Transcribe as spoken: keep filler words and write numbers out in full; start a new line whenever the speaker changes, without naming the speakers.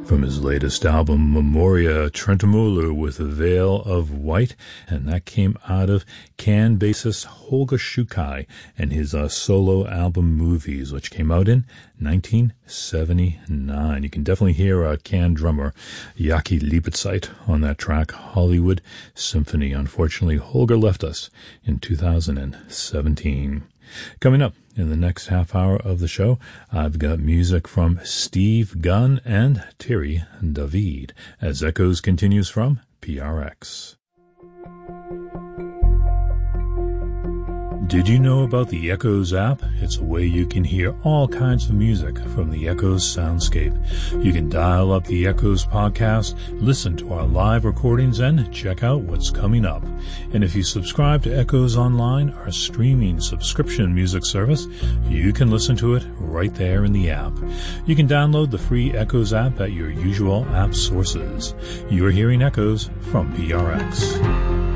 from his latest album, Memoria, Trentemøller with a Veil of White, and that came out of Can bassist Holger Schukai and his uh, solo album Movies, which came out in nineteen seventy-nine. You can definitely hear uh, Can drummer Jaki Liebezeit on that track, Hollywood Symphony. Unfortunately, Holger left us in two thousand seventeen. Coming up in the next half hour of the show, I've got music from Steve Gunn and Thierry David as Echoes continues from P R X. Did you know about the Echoes app? It's a way you can hear all kinds of music from the Echoes soundscape. You can dial up the Echoes podcast, listen to our live recordings, and check out what's coming up. And if you subscribe to Echoes Online, our streaming subscription music service, you can listen to it right there in the app. You can download the free Echoes app at your usual app sources. You're hearing Echoes from P R X.